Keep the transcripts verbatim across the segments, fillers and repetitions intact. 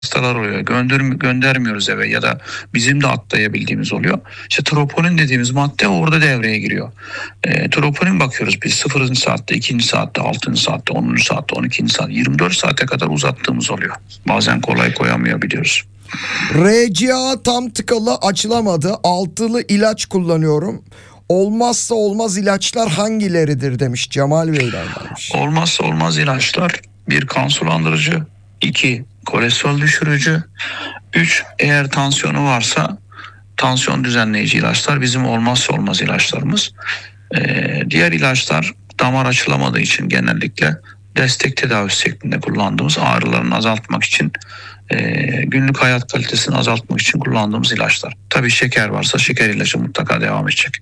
hastalar oluyor. Gönder, göndermiyoruz eve ya da bizim de atlayabildiğimiz oluyor. İşte troponin dediğimiz madde orada devreye giriyor. E, troponin bakıyoruz biz sıfırıncı saatte, ikinci saatte, altıncı saatte, onuncu saatte, on ikinci saat, yirmi dört saate kadar uzattığımız oluyor. Bazen kolay koyamayabiliyoruz. R C A tam tıkalı, açılamadı. Altılı ilaç kullanıyorum. Olmazsa olmaz ilaçlar hangileridir demiş Cemal Bey'den gelmiş. Olmazsa olmaz ilaçlar: bir, kan sulandırıcı; iki, kolesterol düşürücü; üç, eğer tansiyonu varsa tansiyon düzenleyici ilaçlar bizim olmazsa olmaz ilaçlarımız. Ee, diğer ilaçlar damar açılamadığı için genellikle destek tedavisi şeklinde kullandığımız, ağrılarını azaltmak için, e, günlük hayat kalitesini azaltmak için kullandığımız ilaçlar. Tabii şeker varsa şeker ilacı mutlaka devam edecek.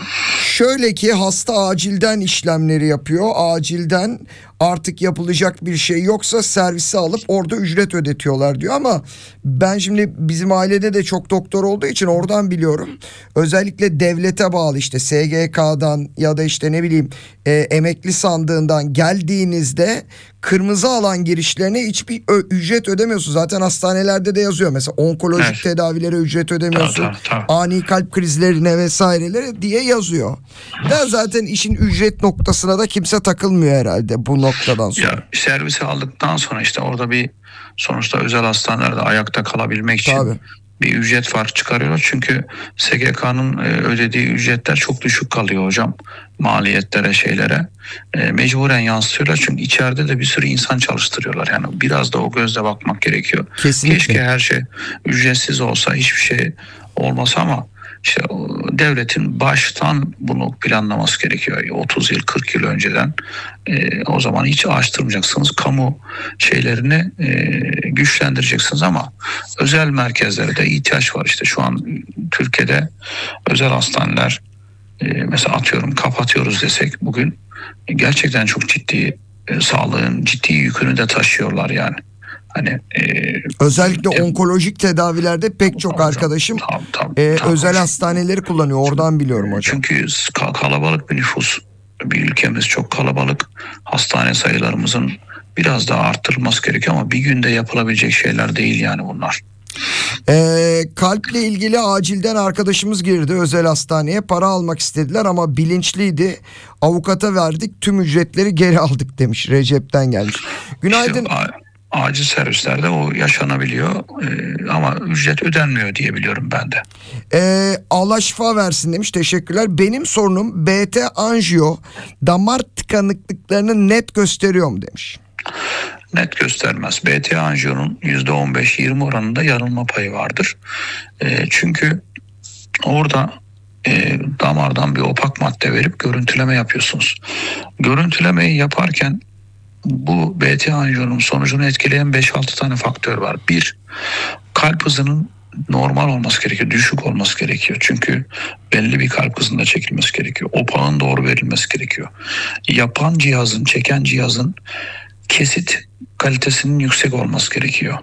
Şöyle ki hasta acilden işlemleri yapıyor. Acilden artık yapılacak bir şey yoksa servise alıp orada ücret ödetiyorlar diyor, ama ben şimdi bizim ailede de çok doktor olduğu için oradan biliyorum. Özellikle devlete bağlı, işte S G K'dan ya da işte ne bileyim e, emekli sandığından geldiğinizde kırmızı alan girişlerine hiçbir ö- ücret ödemiyorsun. Zaten hastanelerde de yazıyor mesela, onkolojik Evet. tedavilere ücret ödemiyorsun. Tabii, tabii, tabii. Ani kalp krizlerine vesairelere diye yazıyor. Da zaten işin ücret noktasına da kimse takılmıyor herhalde bu noktadan sonra. Ya servise aldıktan sonra işte orada bir, sonuçta özel hastanelerde ayakta kalabilmek için Tabii. bir ücret farkı çıkarıyorlar. Çünkü S G K'nın e, ödediği ücretler çok düşük kalıyor hocam. Maliyetlere, şeylere. E, mecburen yansıtıyorlar. Çünkü içeride de bir sürü insan çalıştırıyorlar. Yani biraz da o gözle bakmak gerekiyor. Kesinlikle. Keşke her şey ücretsiz olsa, hiçbir şey olmasa, ama İşte devletin baştan bunu planlaması gerekiyor. otuz yıl, kırk yıl önceden. E, o zaman hiç açtırmayacaksınız. Kamu şeylerini e, güçlendireceksiniz, ama özel merkezlere de ihtiyaç var. İşte şu an Türkiye'de özel hastaneler, e, mesela atıyorum kapatıyoruz desek bugün, e, gerçekten çok ciddi, e, sağlığın ciddi yükünü de taşıyorlar yani. Hani e, Özellikle e, onkolojik tedavilerde pek çok Tabii, arkadaşım tabii, tabii, e, tabii. özel hastaneleri kullanıyor. Oradan biliyorum hocam. Çünkü ka- kalabalık bir nüfus, bir ülkemiz çok kalabalık. Hastane sayılarımızın biraz daha arttırılması gerekiyor, ama bir günde yapılabilecek şeyler değil yani bunlar. Ee, kalple ilgili acilden arkadaşımız girdi özel hastaneye, para almak istediler ama bilinçliydi, avukata verdik, tüm ücretleri geri aldık demiş. Recep'ten gelmiş. Günaydın. İşte, a- acil servislerde o yaşanabiliyor, ee, ama ücret ödenmiyor diye biliyorum ben de. Ee, Allah şifa versin demiş, teşekkürler. Benim sorunum B T anjiyo damar tıkanıklıklarını net gösteriyor mu demiş. Net göstermez. B T anjiyonun yüzde on beş yirmi oranında yanılma payı vardır. E, çünkü orada e, damardan bir opak madde verip görüntüleme yapıyorsunuz. Görüntülemeyi yaparken bu B T anjiyonun sonucunu etkileyen beş altı tane faktör var. Bir, kalp hızının normal olması gerekiyor, düşük olması gerekiyor. Çünkü belli bir kalp hızında çekilmesi gerekiyor. Opağın doğru verilmesi gerekiyor. Yapan cihazın, çeken cihazın kesit kalitesinin yüksek olması gerekiyor.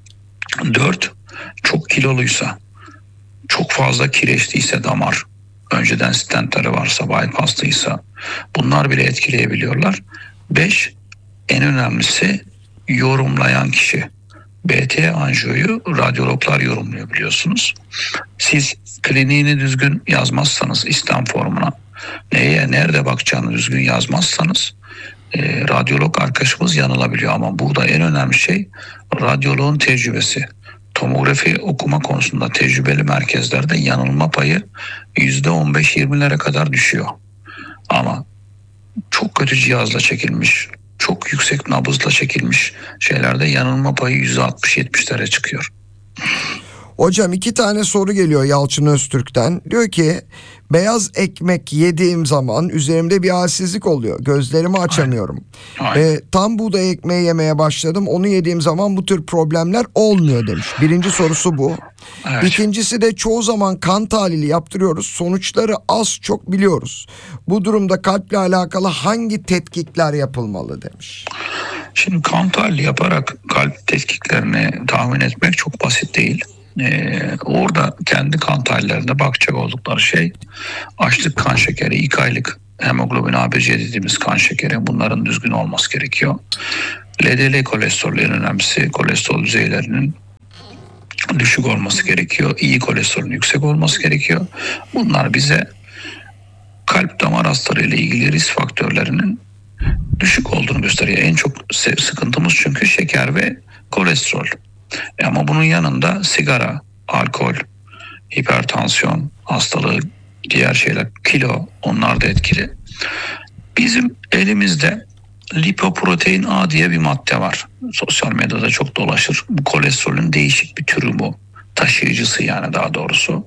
Dört, çok kiloluysa, çok fazla kireçliyse damar, önceden stentleri varsa, bypasslıysa, bunlar bile etkileyebiliyorlar. Beş, en önemlisi yorumlayan kişi. B T anjiyoyu radyologlar yorumluyor biliyorsunuz. Siz kliniğini düzgün yazmazsanız, İslam formuna neye, nerede bakacağını düzgün yazmazsanız, e, radyolog arkadaşımız yanılabiliyor. Ama burada en önemli şey radyoloğun tecrübesi. Tomografi okuma konusunda tecrübeli merkezlerde yanılma payı yüzde on beş yirmilere kadar düşüyor. Ama çok kötü cihazla çekilmiş, çok yüksek nabızla çekilmiş şeylerde yanılma payı yüzde altmış yetmişlere çıkıyor. Hocam iki tane soru geliyor Yalçın Öztürk'ten. Diyor ki beyaz ekmek yediğim zaman üzerimde bir halsizlik oluyor. Gözlerimi açamıyorum. Aynen. Ee, tam buğday ekmeği yemeye başladım. Onu yediğim zaman bu tür problemler olmuyor demiş. Birinci sorusu bu. Evet. İkincisi de çoğu zaman kan tahlili yaptırıyoruz. Sonuçları az çok biliyoruz. Bu durumda kalple alakalı hangi tetkikler yapılmalı demiş. Şimdi kan tahlili yaparak kalp tetkiklerini tahmin etmek çok basit değil. Ee, orada kendi kan tahlillerine bakacak oldukları şey açlık kan şekeri, iki aylık hemoglobin A B C dediğimiz kan şekeri, bunların düzgün olması gerekiyor. L D L kolesterol en önemlisi, kolesterol düzeylerinin düşük olması gerekiyor. İyi kolesterolün yüksek olması gerekiyor. Bunlar bize kalp damar hastalığı ile ilgili risk faktörlerinin düşük olduğunu gösteriyor. En çok sıkıntımız çünkü şeker ve kolesterol. E ama bunun yanında sigara, alkol, hipertansiyon hastalığı, diğer şeyler, kilo, onlar da etkili. Bizim elimizde lipoprotein A diye bir madde var. Sosyal medyada çok dolaşır. Bu kolesterolün değişik bir türü bu. Taşıyıcısı yani daha doğrusu.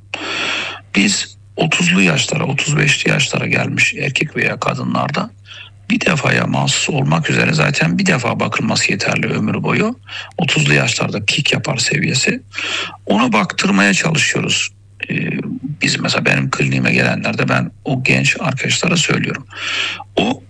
Biz otuzlu yaşlara, otuz beşli yaşlara gelmiş erkek veya kadınlarda bir defaya mahsus olmak üzere zaten bir defa bakılması yeterli ömür boyu. otuzlu yaşlarda pik yapar seviyesi. Onu baktırmaya çalışıyoruz. Ee, biz mesela benim kliniğime gelenlerde ben o genç arkadaşlara söylüyorum. O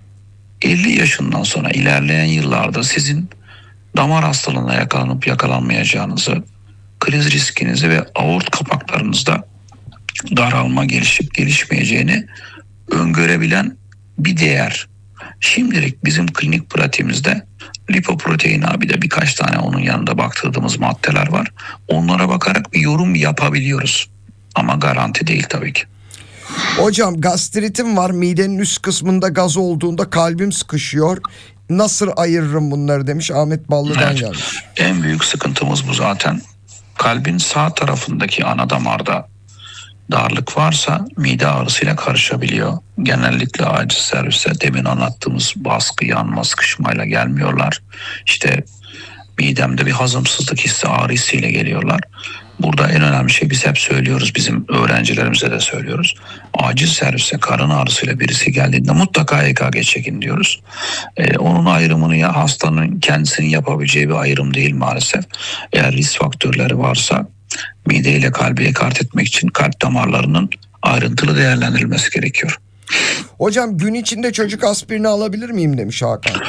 elli yaşından sonra ilerleyen yıllarda sizin damar hastalığına yakalanıp yakalanmayacağınızı, kriz riskinizi ve aort kapaklarınızda daralma gelişip gelişmeyeceğini öngörebilen bir değer. Şimdilik bizim klinik pratiğimizde lipoprotein abi de birkaç tane onun yanında baktırdığımız maddeler var. Onlara bakarak bir yorum yapabiliyoruz. Ama garanti değil tabii ki. Hocam gastritim var, midenin üst kısmında gaz olduğunda kalbim sıkışıyor. Nasıl ayırırım bunları demiş, Ahmet Ballı'dan Evet, gelmiş. en büyük sıkıntımız bu zaten. Kalbin sağ tarafındaki ana damarda darlık varsa mide ağrısıyla karışabiliyor. Genellikle acil servise demin anlattığımız baskı, yanma, sıkışmayla gelmiyorlar. İşte midemde bir hazımsızlık hissi, ağrı hissiyle geliyorlar. Burada en önemli şey, biz hep söylüyoruz, bizim öğrencilerimize de söylüyoruz. Acil servise karın ağrısıyla birisi geldiğinde mutlaka E K G çekin diyoruz. Ee, onun ayrımını ya hastanın kendisinin yapabileceği bir ayrım değil maalesef. Eğer risk faktörleri varsa mide ile kalbi ekart etmek için kalp damarlarının ayrıntılı değerlendirilmesi gerekiyor. Hocam gün içinde çocuk aspirini alabilir miyim demiş Hakan.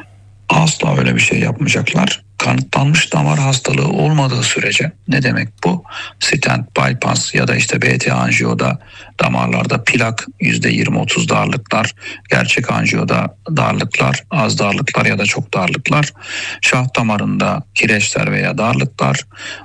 Asla öyle bir şey yapmayacaklar. Kanıtlanmış damar hastalığı olmadığı sürece, ne demek bu? Stent, bypass ya da işte B T anjiyoda damarlarda plak, yüzde yirmi otuz darlıklar, gerçek anjiyoda darlıklar, az darlıklar ya da çok darlıklar, şah damarında kireçler veya darlıklar,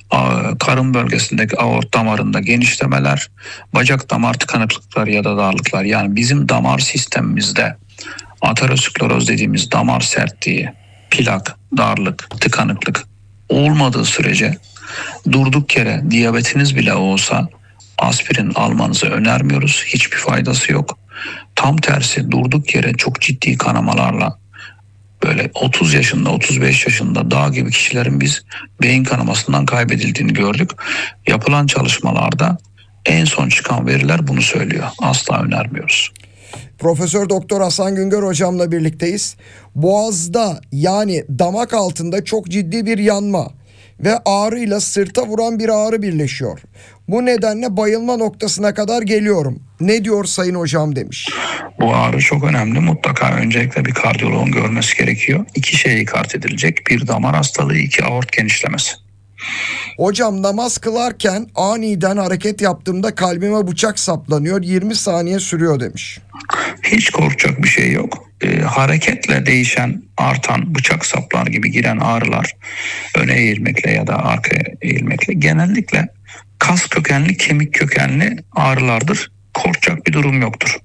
karın bölgesindeki aort damarında genişlemeler, bacak damar tıkanıklıkları ya da darlıklar. Yani bizim damar sistemimizde ateroskleroz dediğimiz damar sertliği, plak, darlık, tıkanıklık olmadığı sürece durduk yere diyabetiniz bile olsa aspirin almanızı önermiyoruz. Hiçbir faydası yok. Tam tersi, durduk yere çok ciddi kanamalarla böyle otuz yaşında, otuz beş yaşında dağ gibi kişilerin biz beyin kanamasından kaybedildiğini gördük. Yapılan çalışmalarda en son çıkan veriler bunu söylüyor. Asla önermiyoruz. Profesör Doktor Hasan Güngör hocamla birlikteyiz. Boğazda, yani damak altında çok ciddi bir yanma ve ağrıyla sırta vuran bir ağrı birleşiyor. Bu nedenle bayılma noktasına kadar geliyorum. Ne diyor sayın hocam demiş. Bu ağrı çok önemli. Mutlaka öncelikle bir kardiyoloğun görmesi gerekiyor. İki şey ikart edilecek. Bir, damar hastalığı, iki, aort genişlemesi. Hocam namaz kılarken aniden hareket yaptığımda kalbime bıçak saplanıyor. yirmi saniye sürüyor demiş. Hiç korkacak bir şey yok. Ee, hareketle değişen, artan, bıçak saplar gibi giren ağrılar öne eğilmekle ya da arkaya eğilmekle genellikle kas kökenli, kemik kökenli ağrılardır. Korkacak bir durum yoktur.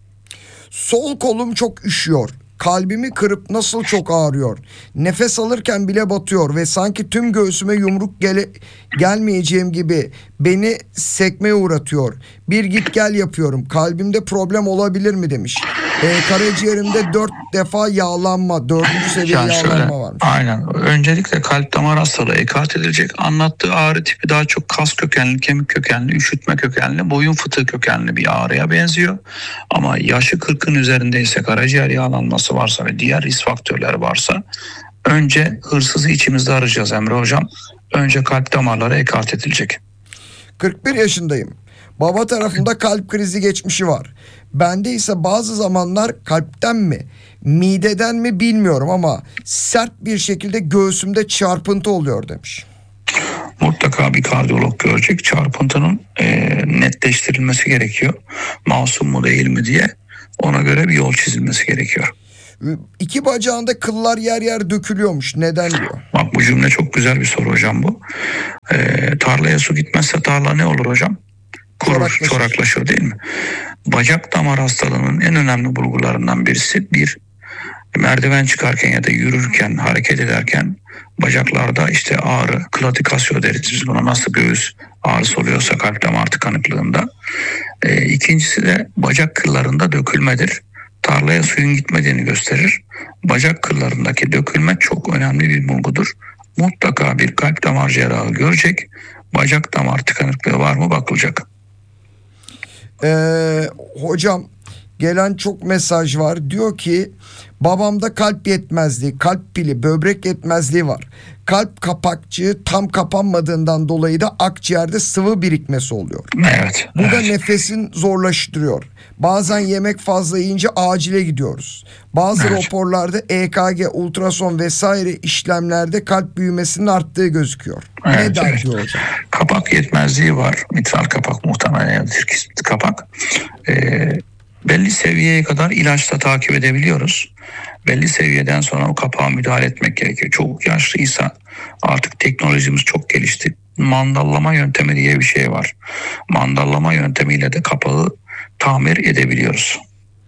Sol kolum çok üşüyor. Kalbimi kırıp nasıl çok ağrıyor. Nefes alırken bile batıyor ve sanki tüm göğsüme yumruk gele, gelmeyeceğim gibi beni sekmeye uğratıyor. Bir git gel yapıyorum. Kalbimde problem olabilir mi demiş. Ee, karaciğerimde dört defa yağlanma, dördüncü seviye Yani şöyle, yağlanma varmış. aynen. Öncelikle kalp damar hastalığı ekart edilecek. Anlattığı ağrı tipi daha çok kas kökenli, kemik kökenli, üşütme kökenli, boyun fıtığı kökenli bir ağrıya benziyor. Ama yaşı kırkın üzerindeyse, karaciğer yağlanması varsa ve diğer risk faktörleri varsa önce hırsızı içimizde arayacağız Emre Hocam. Önce kalp damarları ekart edilecek. kırk bir yaşındayım. Baba tarafında kalp krizi geçmişi var. Bende ise bazı zamanlar kalpten mi, mideden mi bilmiyorum ama sert bir şekilde göğsümde çarpıntı oluyor demiş. Mutlaka bir kardiyolog görecek. Çarpıntının e, netleştirilmesi gerekiyor. Masum mu değil mi diye, ona göre bir yol çizilmesi gerekiyor. İki bacağında kıllar yer yer dökülüyormuş. Neden diyor. Bak bu cümle çok güzel bir soru hocam bu. Ee, tarlaya su gitmezse tarla ne olur hocam? Kurur, Çoraklaşır. çoraklaşır değil mi? Bacak damar hastalığının en önemli bulgularından birisi bir merdiven çıkarken ya da yürürken, hareket ederken bacaklarda işte ağrı, klatikasyo deriz biz buna, nasıl göğüs ağrısı oluyorsa kalp damar tıkanıklığında. Ee, ikincisi de bacak kıllarında dökülmedir. Tarlaya suyun gitmediğini gösterir. Bacak kıllarındaki dökülme çok önemli bir bulgudur. Mutlaka bir kalp damar cerrahı görecek. Bacak damar tıkanıklığı var mı bakılacak. Ee, hocam gelen çok mesaj var. Diyor ki babamda kalp yetmezliği, kalp pili, böbrek yetmezliği var. Kalp kapakçığı tam kapanmadığından dolayı da akciğerde sıvı birikmesi oluyor. Evet. Bu da evet. nefesin zorlaştırıyor. Bazen yemek fazla yiyince acile gidiyoruz. Bazı Evet. raporlarda E K G, ultrason vesaire işlemlerde kalp büyümesinin arttığı gözüküyor. Evet, Neden evet. diyor hocam? Kapak yetmezliği var. Mitral kapak muhtemelen ya da tirkis kapak. Ee, belli seviyeye kadar ilaçla takip edebiliyoruz. Belli seviyeden sonra o kapağa müdahale etmek gerekiyor. Çok yaşlıysa artık teknolojimiz çok gelişti. Mandallama yöntemi diye bir şey var. Mandallama yöntemiyle de kapağı tamir edebiliyoruz.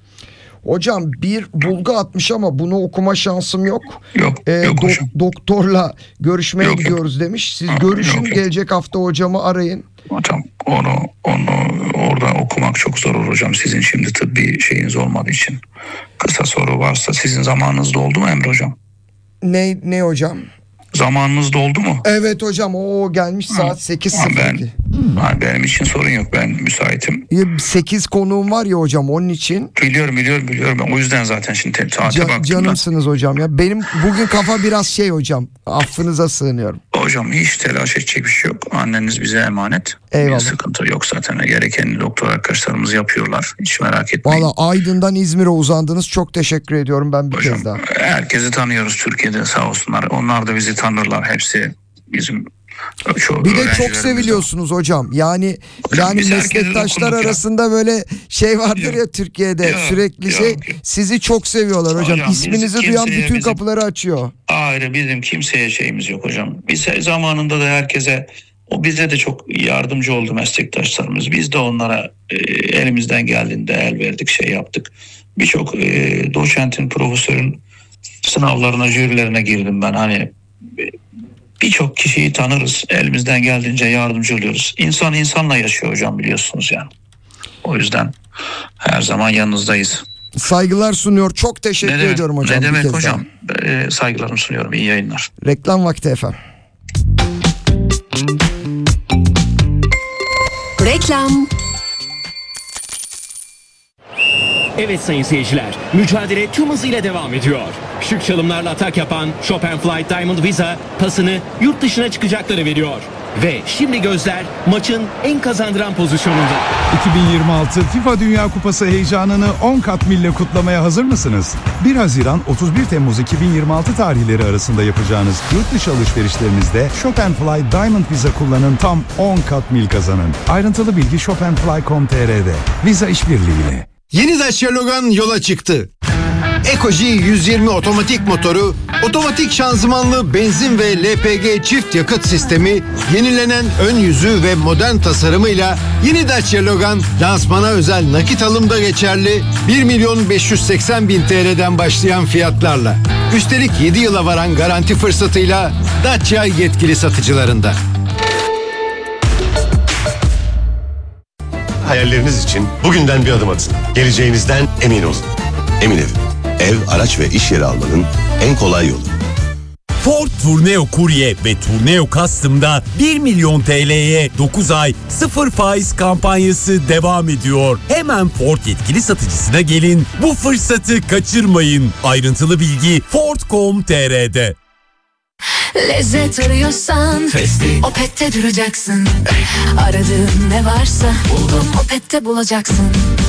Hocam bir bulgu atmış ama bunu okuma şansım yok. Yok, Ee, yok do- hocam. doktorla görüşmeye Yok, yok. gidiyoruz demiş. Siz Ha, görüşün, yok, yok. gelecek hafta hocamı arayın. Hocam onu onu orada okumak çok zor olur hocam. Sizin şimdi tıbbi şeyiniz olmadığı için. Kısa soru varsa sizin zamanınız doldu mu Emre hocam? Ne ne hocam? Zamanınız doldu mu? Evet hocam, o gelmiş saat sekiz Ha, sıfır ben, iki. ha, benim için sorun yok. Ben müsaitim. sekiz konuğum var ya hocam, onun için. Biliyorum biliyorum biliyorum. Ben o yüzden zaten şimdi te- saate Can, baktım. canımsınız hocam ya. Benim bugün kafa biraz şey hocam. Affınıza sığınıyorum. da. Hocam hiç telaş edecek bir şey yok. Anneniz bize emanet. Eyvallah. Bir sıkıntı yok zaten. Gerekeni doktor arkadaşlarımız yapıyorlar. Hiç merak etmeyin. Valla Aydın'dan İzmir'e uzandınız. Çok teşekkür ediyorum ben bir Hocam kez daha. herkesi tanıyoruz Türkiye'de, sağ olsunlar. Onlar da bizi tanırlar. Hepsi bizim şu Bir de çok öğrencilerimizden. seviliyorsunuz hocam. Yani Hocam yani biz herkese meslektaşlar dokunduk ya. arasında böyle şey vardır Yok. ya Türkiye'de, Yok, sürekli yok, şey. yok. Sizi çok seviyorlar hocam. Hocam, biz İsminizi duyan kimseye bütün bizim- kapıları açıyor. Ayrı bizim kimseye şeyimiz yok hocam. Biz zamanında da herkese, o bize de çok yardımcı oldu meslektaşlarımız. Biz de onlara e, elimizden geldiğinde el verdik, şey yaptık. Birçok e, doçentin, profesörün sınavlarına, jürilerine girdim ben. Hani e, birçok kişiyi tanırız. Elimizden geldiğince yardımcı oluyoruz. İnsan insanla yaşıyor hocam, biliyorsunuz yani. O yüzden her zaman yanınızdayız. Saygılar sunuyor. Çok teşekkür Ne demek, ediyorum hocam. ne bir demek kez hocam? E, saygılarımı sunuyorum. İyi yayınlar. daha. Reklam vakti efendim. Reklam. Evet sayın seyirciler, mücadele tüm hızıyla devam ediyor. Şık çalımlarla atak yapan Chopin Flight Diamond Visa pasını yurt dışına çıkacakları veriyor. Ve şimdi gözler maçın en kazandıran pozisyonunda. iki bin yirmi altı FIFA Dünya Kupası heyecanını on kat mille kutlamaya hazır mısınız? bir Haziran otuz bir Temmuz iki bin yirmi altı tarihleri arasında yapacağınız yurt dışı alışverişlerinizde Chopin Fly Diamond Visa kullanın, tam on kat mil kazanın. Ayrıntılı bilgi chopinfly nokta com nokta tr'de. Visa işbirliğiyle. Yeni Dacia Logan yola çıktı. Ekoji yüz yirmi otomatik motoru, otomatik şanzımanlı benzin ve L P G çift yakıt sistemi, yenilenen ön yüzü ve modern tasarımıyla yeni Dacia Logan lansmana özel nakit alımda geçerli bir milyon beş yüz seksen bin T L'den başlayan fiyatlarla. Üstelik yedi yıla varan garanti fırsatıyla Dacia yetkili satıcılarında. Hayalleriniz için bugünden bir adım atın. Geleceğinizden emin olun. Emin Ev. Ev, araç ve iş yeri almanın en kolay yolu. Ford Tourneo Courier ve Tourneo Custom'da bir milyon T L'ye dokuz ay sıfır faiz kampanyası devam ediyor. Hemen Ford yetkili satıcısına gelin, bu fırsatı kaçırmayın. Ayrıntılı bilgi ford nokta com nokta tr'de. Lezzet arıyorsan Opet'te duracaksın. Aradığın ne varsa buldum, Opet'te bulacaksın.